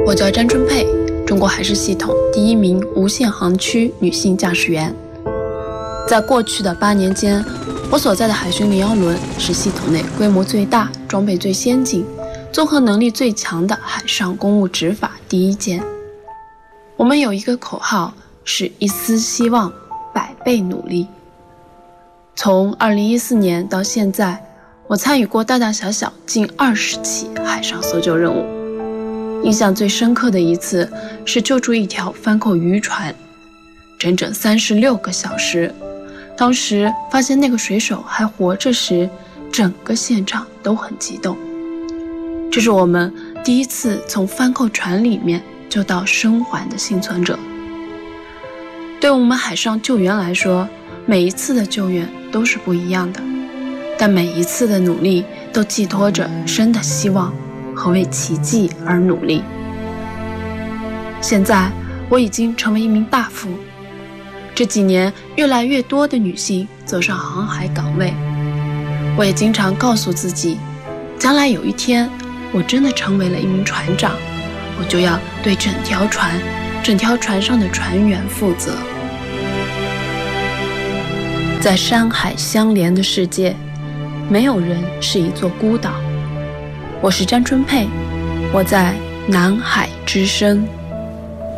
我叫詹春佩，中国海事系统第1名无限航区女性驾驶员。在过去的8年间，我所在的海巡010轮是系统内规模最大、装备最先进、综合能力最强的海上公务执法第1舰。我们有一个口号，是一丝希望，100倍努力。从2014年到现在，我参与过大大小小近20起海上搜救任务。印象最深刻的一次是救助一条翻扣渔船，整整36个小时。当时发现那个水手还活着时，整个现场都很激动。这是我们第一次从翻扣船里面救到生还的幸存者。对我们海上救援来说，每一次的救援都是不一样的，但每一次的努力都寄托着生的希望和为奇迹而努力。现在我已经成为一名大副，这几年越来越多的女性走上航海岗位，我也经常告诉自己，将来有一天我真的成为了一名船长，我就要对整条船上的船员负责。在山海相连的世界，没有人是一座孤岛。我是詹春佩，我在南海之声。